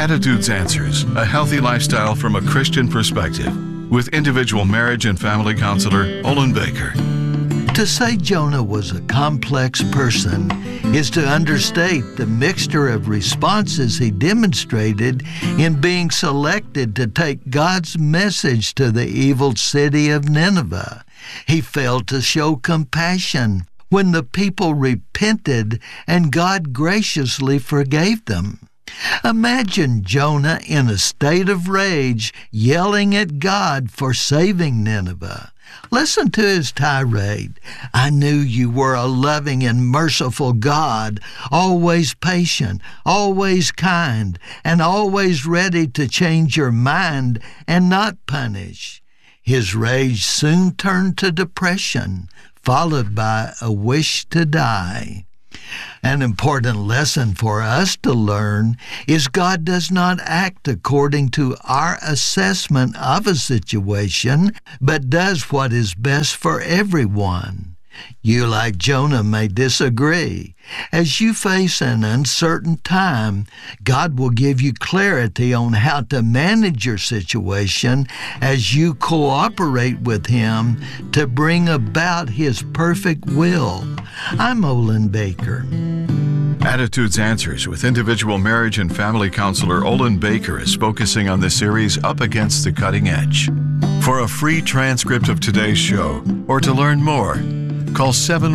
Attitudes Answers, a healthy lifestyle from a Christian perspective, with individual marriage and family counselor Olin Baker. To say Jonah was a complex person is to understate the mixture of responses he demonstrated in being selected to take God's message to the evil city of Nineveh. He failed to show compassion when the people repented and God graciously forgave them. Imagine Jonah in a state of rage, yelling at God for saving Nineveh. Listen to his tirade. I knew you were a loving and merciful God, always patient, always kind, and always ready to change your mind and not punish. His rage soon turned to depression, followed by a wish to die. An important lesson for us to learn is God does not act according to our assessment of a situation, but does what is best for everyone. You, like Jonah, may disagree. As you face an uncertain time, God will give you clarity on how to manage your situation as you cooperate with Him to bring about His perfect will. I'm Olin Baker. Attitudes Answers with individual marriage and family counselor Olin Baker is focusing on the series Up Against the Cutting Edge. For a free transcript of today's show or to learn more, call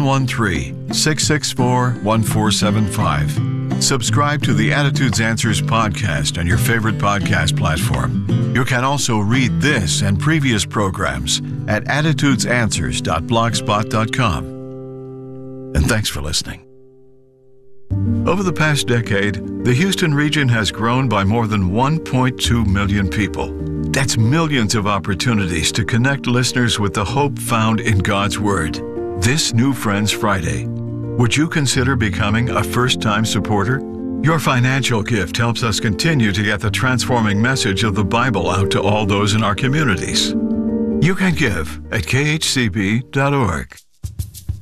713-664-1475. Subscribe to the Attitudes Answers podcast on your favorite podcast platform. You can also read this and previous programs at attitudesanswers.blogspot.com. And thanks for listening. Over the past decade, the Houston region has grown by more than 1.2 million people. That's millions of opportunities to connect listeners with the hope found in God's Word. This New Friends Friday, would you consider becoming a first-time supporter? Your financial gift helps us continue to get the transforming message of the Bible out to all those in our communities. You can give at khcb.org.